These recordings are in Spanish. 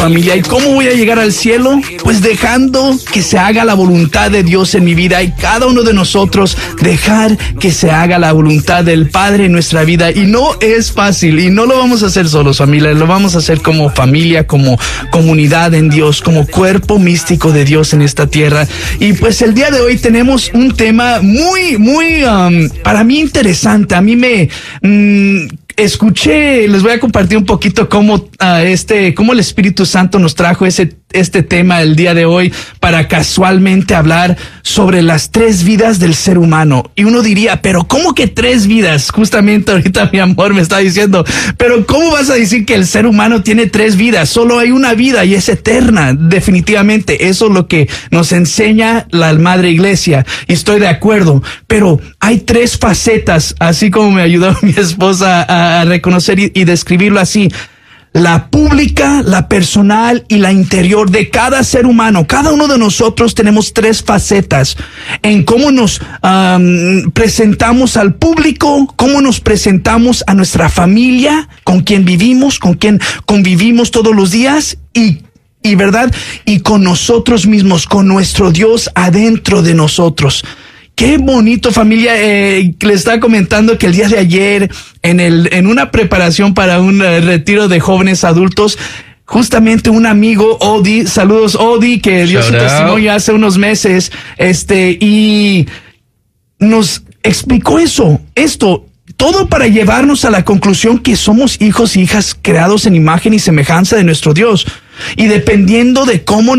familia. ¿Y cómo voy a llegar al cielo? Pues dejando que se haga la voluntad de Dios en mi vida, y cada uno de nosotros dejar que se haga la voluntad del Padre en nuestra vida. Y no es fácil, y no lo vamos a hacer solos, familia, lo vamos a hacer como familia, como comunidad en Dios, como cuerpo místico de Dios en esta tierra. Y pues el día de hoy tenemos un tema muy, para mí interesante. A mí me escuché, les voy a compartir un poquito cómo el Espíritu Santo nos trajo este tema el día de hoy para casualmente hablar sobre las 3 vidas del ser humano. Y uno diría, pero ¿cómo que 3 vidas? Justamente ahorita mi amor me está diciendo, pero ¿cómo vas a decir que el ser humano tiene 3 vidas? Solo hay una vida y es eterna, definitivamente. Eso es lo que nos enseña la Madre Iglesia, y estoy de acuerdo, pero hay 3 facetas, así como me ayudó mi esposa a reconocer y describirlo así: la pública, la personal y la interior de cada ser humano. Cada uno de nosotros tenemos 3 facetas en cómo nos presentamos al público, cómo nos presentamos a nuestra familia, con quien vivimos, con quien convivimos todos los días, y verdad, y con nosotros mismos, con nuestro Dios adentro de nosotros. Qué bonito, familia. Le estaba comentando que el día de ayer, en una preparación para un retiro de jóvenes adultos, justamente un amigo, Odi, saludos Odi, que dio su testimonio hace unos meses, y nos explicó esto, todo para llevarnos a la conclusión que somos hijos y hijas creados en imagen y semejanza de nuestro Dios. Y dependiendo de cómo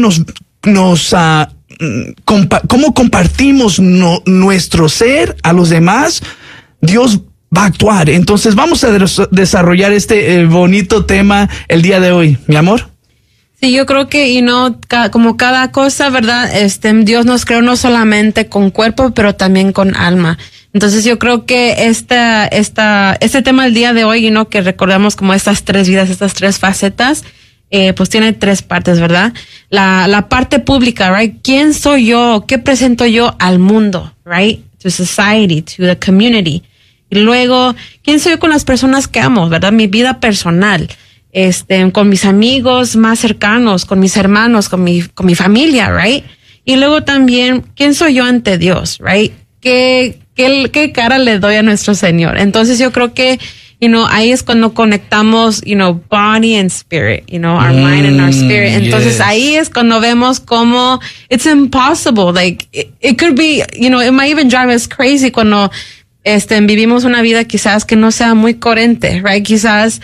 cómo compartimos nuestro ser a los demás, Dios va a actuar. Entonces vamos a desarrollar este bonito tema el día de hoy, mi amor. Sí, yo creo que, como cada cosa, ¿verdad? Dios nos creó no solamente con cuerpo, pero también con alma. Entonces yo creo que este tema del día de hoy, que recordamos como estas 3 vidas, estas 3 facetas, pues tiene 3 partes, ¿verdad? La parte pública, right? ¿Quién soy yo? ¿Qué presento yo al mundo, right? To society, to the community. Y luego, ¿quién soy yo con las personas que amo, verdad? Mi vida personal, con mis amigos más cercanos, con mis hermanos, con mi familia, right? Y luego también, ¿quién soy yo ante Dios, right? ¿Qué cara le doy a nuestro Señor? Entonces yo creo que ahí es cuando conectamos, body and spirit, our mind and our spirit. Entonces ahí es cuando vemos como it's impossible. Like, it could be, it might even drive us crazy cuando, vivimos una vida quizás que no sea muy coherente, right? Quizás,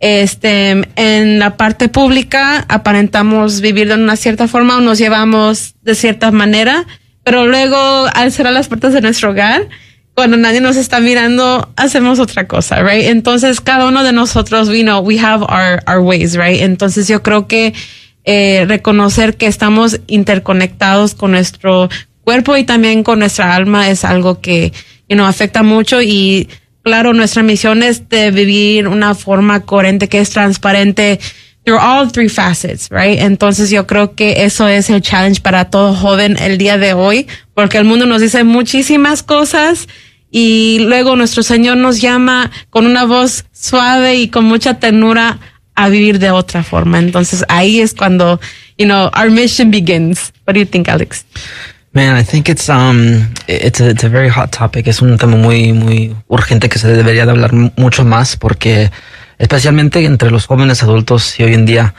en la parte pública aparentamos vivir de una cierta forma o nos llevamos de cierta manera, pero luego al cerrar las puertas de nuestro hogar, cuando nadie nos está mirando, hacemos otra cosa, right? Entonces, cada uno de nosotros, we have our ways, right? Entonces, yo creo que reconocer que estamos interconectados con nuestro cuerpo y también con nuestra alma es algo que, afecta mucho. Y claro, nuestra misión es de vivir una forma coherente, que es transparente through all 3 facets, right? Entonces, yo creo que eso es el challenge para todo joven el día de hoy, porque el mundo nos dice muchísimas cosas. Y luego nuestro Señor nos llama con una voz suave y con mucha ternura a vivir de otra forma. Entonces ahí es cuando, our mission begins. What do you think, Alex? Man, I think it's a very hot topic. Es un tema muy, muy urgente que se debería de hablar mucho más, porque especialmente entre los jóvenes adultos y hoy en día,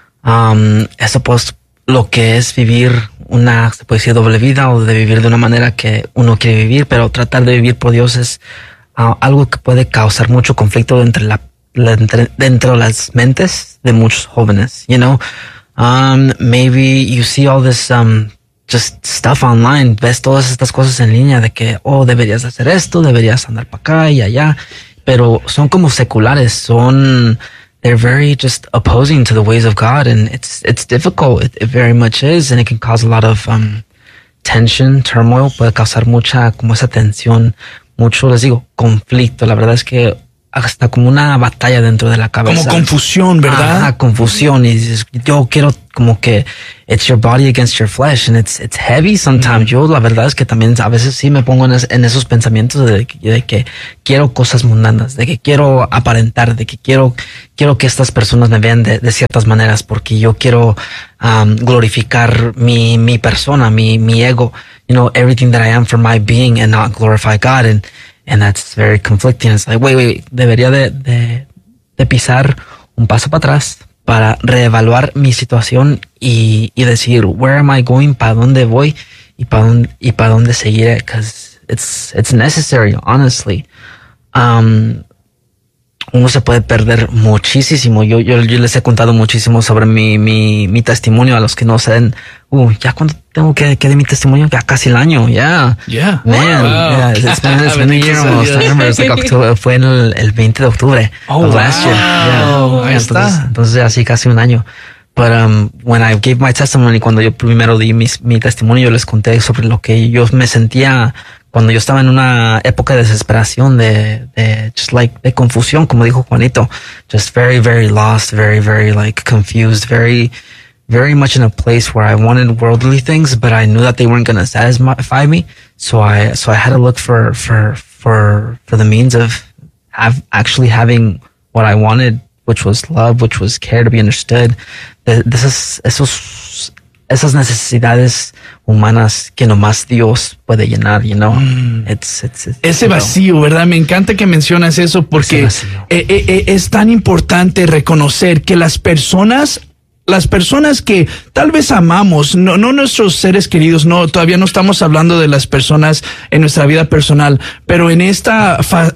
eso pues lo que es vivir se puede decir doble vida, o de vivir de una manera que uno quiere vivir, pero tratar de vivir por Dios es algo que puede causar mucho conflicto dentro de las mentes de muchos jóvenes. Maybe you see all this just stuff online, ves todas estas cosas en línea de que, deberías hacer esto, deberías andar para acá y allá, pero son como seculares, they're very just opposing to the ways of God, and it's difficult. It very much is, and it can cause a lot of tension, turmoil. Puede causar mucha como esa tensión, mucho, les digo, conflicto. La verdad es que hasta como una batalla dentro de la cabeza. Como confusión, ¿verdad? Ajá, confusión. Y dices, yo quiero como que it's your body against your flesh and it's heavy sometimes. Yo la verdad es que también a veces sí me pongo en esos pensamientos de que quiero cosas mundanas, de que quiero aparentar, de que quiero que estas personas me vean de ciertas maneras porque yo quiero glorificar mi persona, mi ego, you know, everything that I am for my being and not glorify God. And that's very conflicting. It's like, wait, debería de pisar un paso para atrás para reevaluar mi situación y decir, where am I going? ¿Para dónde voy? Y para dónde seguiré? Because it's necessary, honestly. Uno se puede perder muchísimo. Yo les he contado muchísimo sobre mi testimonio a los que no saben. Ya cuando tengo que dar mi testimonio, ya casi el año, ya. Yeah. Man, Wow. yeah, it's been a year almost. I remember it's like October, fue en el 20 de octubre of last year. Yeah. Ahí está. Entonces así casi un año. But when I gave my testimony, cuando yo primero di mi testimonio, yo les conté sobre lo que yo me sentía cuando yo estaba en una época de desesperación, de confusión, como dijo Juanito, just very, very lost, very, very like confused, very, very much in a place where I wanted worldly things, but I knew that they weren't going to satisfy me. So I had to look for the means of actually having what I wanted, which was love, which was care, to be understood. Esas necesidades humanas que nomás Dios puede llenar, you know. Ese vacío, ¿verdad? Me encanta que mencionas eso porque es tan importante reconocer que las personas que tal vez amamos, no nuestros seres queridos, no, todavía no estamos hablando de las personas en nuestra vida personal, pero en esta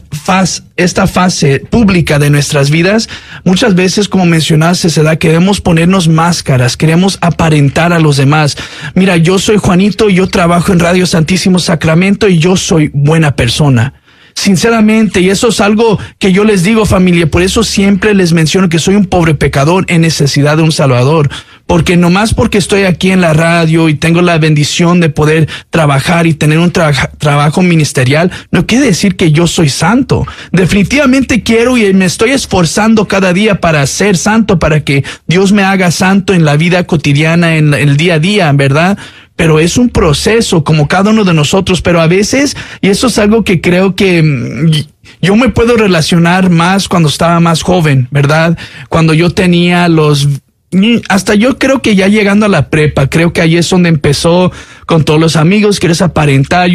fase pública de nuestras vidas, muchas veces, como mencionaste, se da, queremos ponernos máscaras, queremos aparentar a los demás. Mira, yo soy Juanito, yo trabajo en Radio Santísimo Sacramento y yo soy buena persona. Sinceramente, y eso es algo que yo les digo, familia, por eso siempre les menciono que soy un pobre pecador en necesidad de un Salvador, porque nomás porque estoy aquí en la radio y tengo la bendición de poder trabajar y tener un trabajo ministerial, no quiere decir que yo soy santo. Definitivamente quiero y me estoy esforzando cada día para ser santo, para que Dios me haga santo en la vida cotidiana, en el día a día, ¿verdad? Pero es un proceso como cada uno de nosotros, pero a veces, y eso es algo que creo que yo me puedo relacionar más cuando estaba más joven, ¿verdad? Cuando yo tenía hasta yo creo que ya llegando a la prepa, creo que ahí es donde empezó con todos los amigos, quieres aparentar.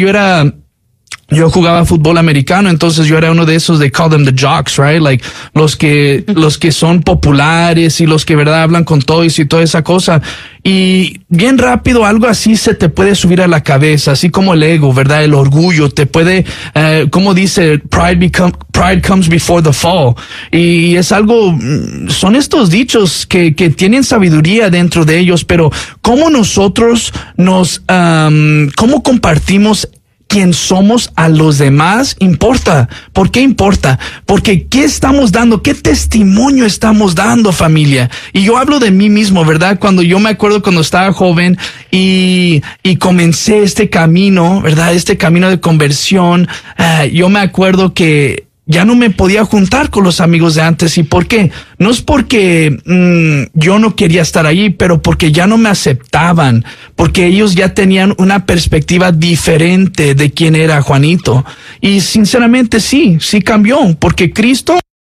Yo jugaba fútbol americano, entonces yo era uno de esos, they call them the jocks, right? Like los que son populares y los que, verdad, hablan con todos y toda esa cosa. Y bien rápido algo así se te puede subir a la cabeza, así como el ego, ¿verdad? El orgullo te puede, como dice, pride comes before the fall. Y es algo, son estos dichos que tienen sabiduría dentro de ellos, pero cómo nosotros cómo compartimos quién somos a los demás importa. ¿Por qué importa? Porque ¿qué estamos dando? ¿Qué testimonio estamos dando, familia? Y yo hablo de mí mismo, ¿verdad? Cuando yo me acuerdo cuando estaba joven y comencé este camino, ¿verdad? Este camino de conversión, yo me acuerdo que ya no me podía juntar con los amigos de antes. ¿Y por qué? No es porque yo no quería estar allí, pero porque ya no me aceptaban, porque ellos ya tenían una perspectiva diferente de quién era Juanito. Y sinceramente sí cambió, porque Cristo,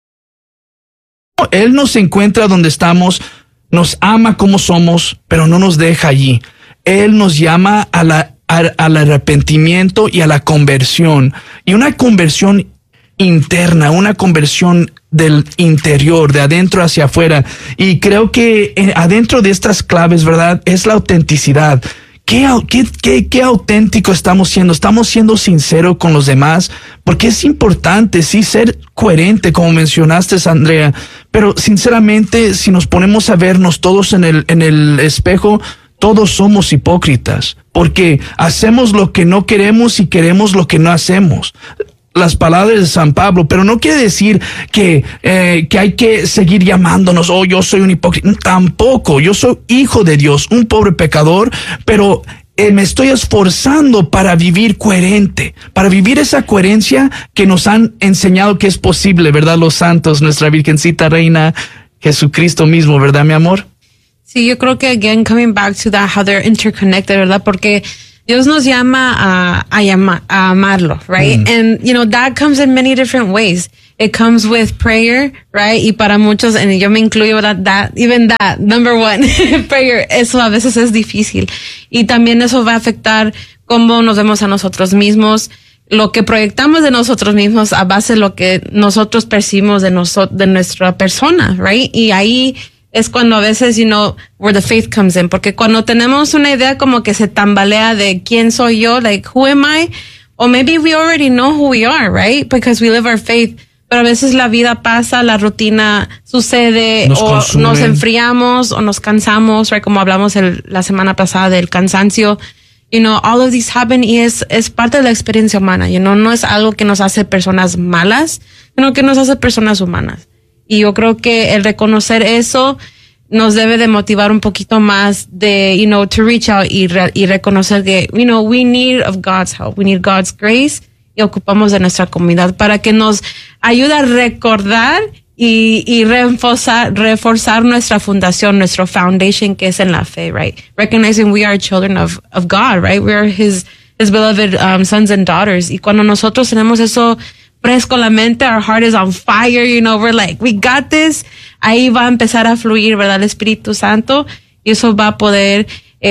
Él nos encuentra donde estamos, nos ama como somos, pero no nos deja allí. Él nos llama al arrepentimiento y a la conversión. Y una conversión interna, una conversión del interior, de adentro hacia afuera. Y creo que adentro de estas claves, ¿verdad?, es la autenticidad. ¿Qué auténtico estamos siendo? ¿Estamos siendo sinceros con los demás? Porque es importante, sí, ser coherente, como mencionaste, Andrea. Pero sinceramente, si nos ponemos a vernos todos en el espejo, todos somos hipócritas. Porque hacemos lo que no queremos y queremos lo que no hacemos. Las palabras de San Pablo, pero no quiere decir que hay que seguir llamándonos, yo soy un hipócrita. Tampoco, yo soy hijo de Dios, un pobre pecador, pero me estoy esforzando para vivir coherente, para vivir esa coherencia que nos han enseñado que es posible, ¿verdad? Los santos, nuestra Virgencita Reina, Jesucristo mismo, ¿verdad, mi amor? Sí, yo creo que, again, coming back to that, how they're interconnected, ¿verdad? Porque Dios nos llama a amarlo, right? And, you know, that comes in many different ways. It comes with prayer, right? Y para muchos, y yo me incluyo, ¿verdad? That, number one, prayer, eso a veces es difícil. Y también eso va a afectar cómo nos vemos a nosotros mismos, lo que proyectamos de nosotros mismos a base de lo que nosotros percibimos de nuestra persona, right? Y ahí es cuando a veces, you know, where the faith comes in. Porque cuando tenemos una idea como que se tambalea de quién soy yo, like, who am I? Or maybe we already know who we are, right? Because we live our faith. Pero a veces la vida pasa, la rutina sucede, nos enfriamos o nos cansamos, right? Como hablamos la semana pasada del cansancio. You know, all of these happen y es parte de la experiencia humana, you know, no es algo que nos hace personas malas, sino que nos hace personas humanas. Y yo creo que el reconocer eso nos debe de motivar un poquito más de, you know, to reach out y reconocer que, you know, we need of God's help, we need God's grace y ocupamos de nuestra comunidad para que nos ayude a recordar y reforzar nuestra fundación, nuestro foundation que es en la fe, right? Recognizing we are children of God, right? We are his beloved sons and daughters. Y cuando nosotros tenemos eso fresco en la mente, our heart is on fire, you know, we're like, we got this. Ahí va a empezar a fluir, ¿verdad? El Espíritu Santo y eso va a poder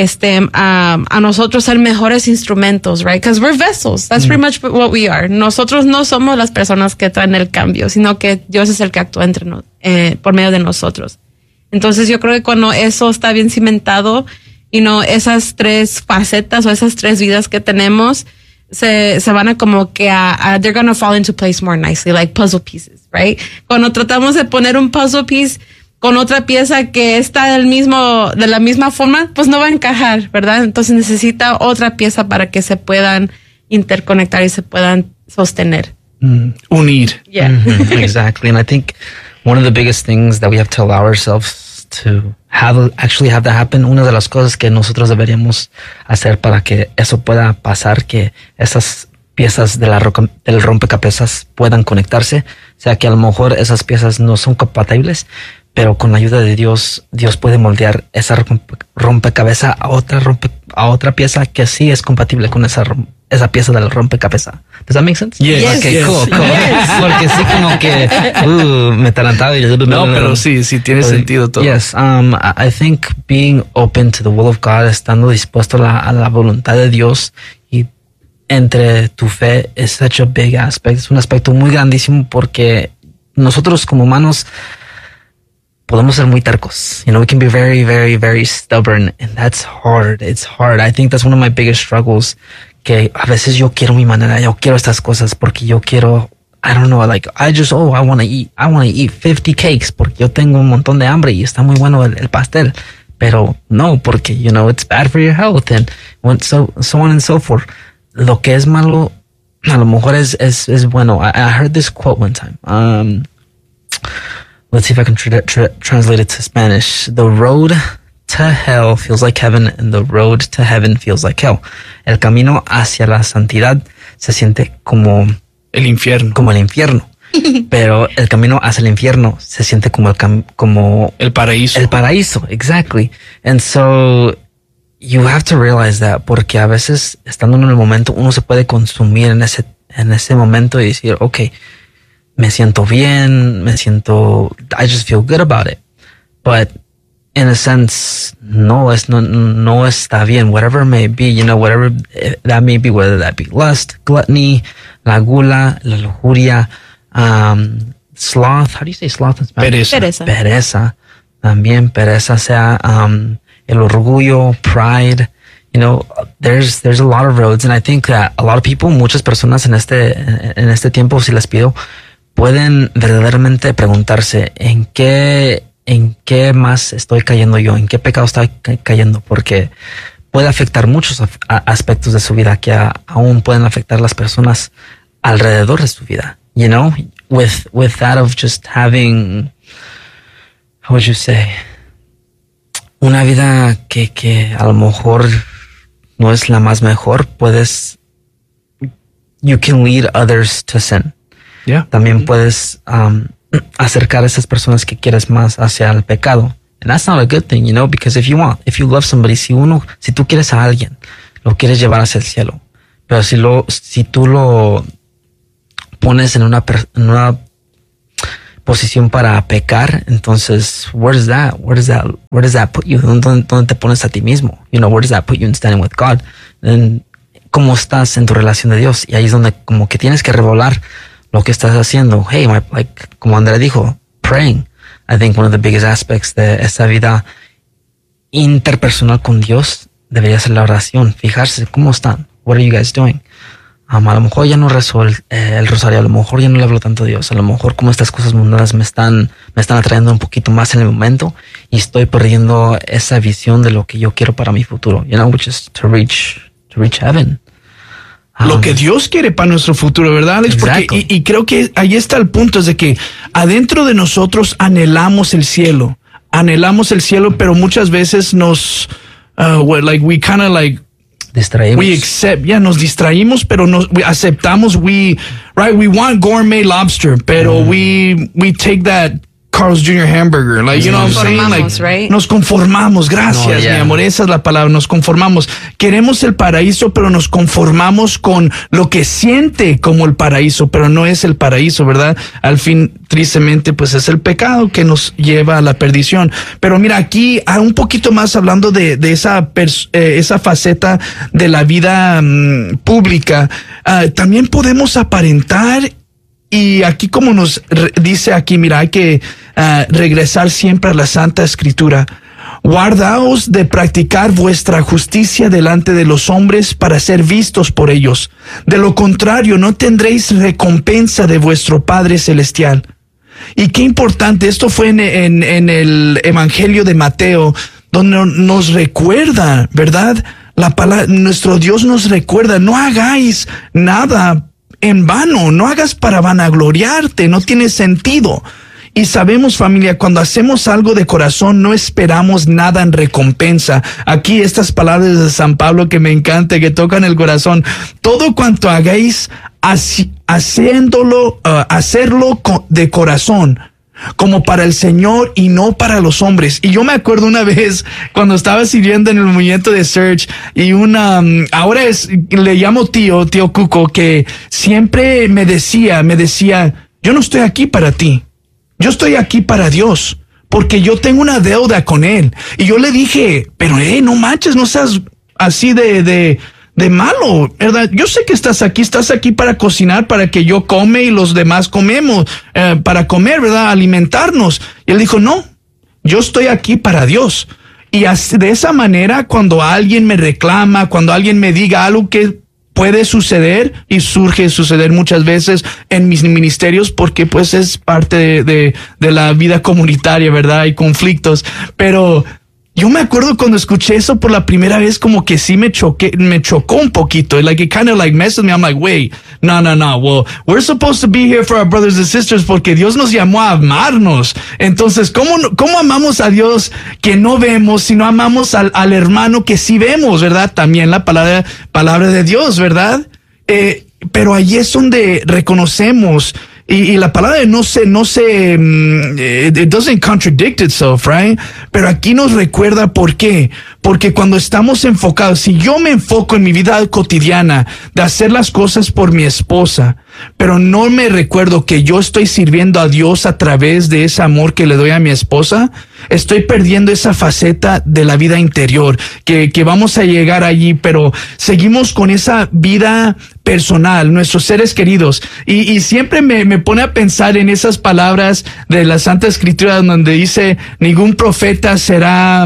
a nosotros ser mejores instrumentos, right? Because we're vessels. That's pretty much what we are. Nosotros no somos las personas que traen el cambio, sino que Dios es el que actúa por medio de nosotros. Entonces yo creo que cuando eso está bien cimentado, you know, esas tres facetas o esas tres vidas que tenemos se van a como que they're gonna fall into place more nicely, like puzzle pieces, right? Cuando tratamos de poner un puzzle piece con otra pieza que está de la misma forma, pues no va a encajar, ¿verdad? Entonces necesita otra pieza para que se puedan interconectar y se puedan sostener. Unir. Yeah. Exactly. And I think one of the biggest things that we have to allow ourselves to actually have that happen, una de las cosas que nosotros deberíamos hacer para que eso pueda pasar, que esas piezas del rompecabezas puedan conectarse, o sea que a lo mejor esas piezas no son compatibles, pero con la ayuda de Dios, Dios puede moldear esa rompecabezas a otra pieza que sí es compatible con esa pieza del rompecabezas. Does that make sense? Yes. Okay, Yes. cool. Yes. Porque sí como que me talantaba y No, pero sí tiene sentido todo. Yes, I think being open to the will of God, estando dispuesto a la voluntad de Dios y entre tu fe es such a big aspect. Es un aspecto muy grandísimo porque nosotros como humanos podemos ser muy tercos. You know, we can be very, very, very stubborn and that's hard. It's hard. I think that's one of my biggest struggles. Que a veces yo quiero mi manera, yo quiero estas cosas porque yo quiero, I don't know, like, I want to eat 50 cakes porque yo tengo un montón de hambre y está muy bueno el pastel. Pero no, porque, you know, it's bad for your health and so on and so forth. Lo que es malo, a lo mejor es bueno. I heard this quote one time. Let's see if I can translate it to Spanish. The road to hell feels like heaven and the road to heaven feels like hell. El camino hacia la santidad se siente como el infierno. Como el infierno. Pero el camino hacia el infierno se siente como el paraíso. El paraíso, exactly. And so you have to realize that porque a veces estando en el momento uno se puede consumir en ese momento y decir, okay, me siento bien, I just feel good about it. But in a sense, no está bien. Whatever it may be, you know, whatever that may be, whether that be lust, gluttony, la gula, la lujuria, sloth. How do you say sloth in Spanish? Pereza. También pereza, sea el orgullo, pride. You know, there's a lot of roads, and I think that a lot of people, muchas personas en este tiempo, si les pido, pueden verdaderamente preguntarse en qué más estoy cayendo yo, en qué pecado estoy cayendo, porque puede afectar muchos aspectos de su vida que aún pueden afectar las personas alrededor de su vida. You know, with that of just having, how would you say, una vida que a lo mejor no es la más mejor, you can lead others to sin. Yeah. También puedes acercar a esas personas que quieres más hacia el pecado. And that's not a good thing, you know, because if you love somebody, si tú quieres a alguien, lo quieres llevar hacia el cielo. Pero si tú lo pones en una posición para pecar, entonces, where does that put you? ¿Dónde te pones a ti mismo? You know, where does that put you in standing with God? And cómo estás en tu relación de Dios. Y ahí es donde como que tienes que revelar lo que estás haciendo. Hey, como Andrea dijo, praying. I think one of the biggest aspects de esta vida interpersonal con Dios debería ser la oración. Fijarse cómo están. What are you guys doing? A lo mejor ya no rezo el rosario, a lo mejor ya no le hablo tanto a Dios, a lo mejor como estas cosas mundanas me están atrayendo un poquito más en el momento y estoy perdiendo esa visión de lo que yo quiero para mi futuro, you know, which is to reach heaven. Lo que Dios quiere para nuestro futuro, ¿verdad, Alex? Porque, y creo que ahí está el punto, es de que adentro de nosotros anhelamos el cielo, pero muchas veces nos, we kind of distraímos. Nos distraímos, pero aceptamos, we want gourmet lobster, pero we take that Carl's Jr. hamburger, like, you know what I'm saying? Right? Nos conformamos, gracias, mi amor, esa es la palabra, nos conformamos. Queremos el paraíso, pero nos conformamos con lo que siente como el paraíso, pero no es el paraíso, ¿verdad? Al fin, tristemente, pues es el pecado que nos lleva a la perdición. Pero mira, aquí, un poquito más hablando de esa faceta de la vida pública, también podemos aparentar. Y aquí, como nos dice aquí, mira, hay que regresar siempre a la Santa Escritura. Guardaos de practicar vuestra justicia delante de los hombres para ser vistos por ellos. De lo contrario, no tendréis recompensa de vuestro Padre Celestial. Y qué importante, esto fue en el Evangelio de Mateo, donde nos recuerda, ¿verdad? La palabra, nuestro Dios nos recuerda, no hagáis nada en vano, no hagas para vanagloriarte, no tiene sentido. Y sabemos, familia, cuando hacemos algo de corazón, no esperamos nada en recompensa. Aquí estas palabras de San Pablo que me encanta, que tocan el corazón. Todo cuanto hagáis, hacerlo de corazón, como para el Señor y no para los hombres. Y yo me acuerdo una vez cuando estaba sirviendo en el movimiento de Search y le llamo tío Cuco, que siempre me decía, yo no estoy aquí para ti, yo estoy aquí para Dios, porque yo tengo una deuda con Él. Y yo le dije, pero no manches, no seas así de malo, ¿verdad? Yo sé que estás aquí para cocinar, para que yo come y los demás comemos, para comer, ¿verdad? Alimentarnos. Y él dijo, no, yo estoy aquí para Dios. Y así, de esa manera, cuando alguien me reclama, cuando alguien me diga algo que puede suceder y surge suceder muchas veces en mis ministerios, porque pues es parte de la vida comunitaria, ¿verdad? Hay conflictos, pero yo me acuerdo cuando escuché eso por la primera vez, como que sí me chocó un poquito. Like, it kind of like messes me. I'm like, wait, no. Well, we're supposed to be here for our brothers and sisters porque Dios nos llamó a amarnos. Entonces, ¿cómo amamos a Dios que no vemos, sino amamos al hermano que sí vemos, ¿verdad? También la palabra de Dios, ¿verdad? Pero ahí es donde reconocemos. Y la palabra no se, it doesn't contradict itself, right? Pero aquí nos recuerda por qué. Porque cuando estamos enfocados, si yo me enfoco en mi vida cotidiana de hacer las cosas por mi esposa, pero no me recuerdo que yo estoy sirviendo a Dios a través de ese amor que le doy a mi esposa, estoy perdiendo esa faceta de la vida interior, que vamos a llegar allí, pero seguimos con esa vida personal, nuestros seres queridos. Y siempre me pone a pensar en esas palabras de la Santa Escritura donde dice, ningún profeta será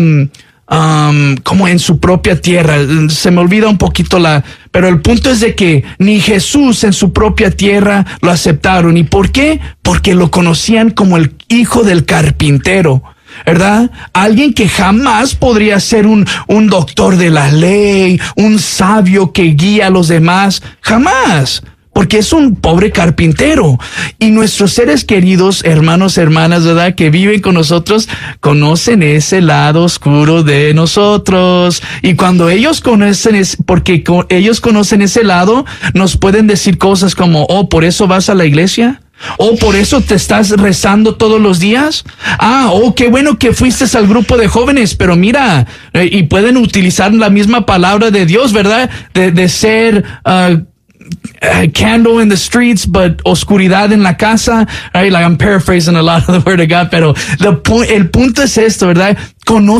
como en su propia tierra. Se me olvida un poquito pero el punto es de que ni Jesús en su propia tierra lo aceptaron. ¿Y por qué? Porque lo conocían como el hijo del carpintero, ¿verdad? Alguien que jamás podría ser un doctor de la ley, un sabio que guía a los demás, jamás. porque es un pobre carpintero. Y nuestros seres queridos, hermanos, hermanas, ¿verdad?, que viven con nosotros, conocen ese lado oscuro de nosotros. Y cuando ellos conocen, ellos conocen ese lado, nos pueden decir cosas como, oh, ¿por eso vas a la iglesia? ¿O por eso te estás rezando todos los días? Qué bueno que fuiste al grupo de jóvenes, pero mira, y pueden utilizar la misma palabra de Dios, ¿verdad? De ser candle in the streets, but oscuridad en la casa. Right? Like I'm paraphrasing a lot of the word of God, pero el punto es esto, ¿verdad?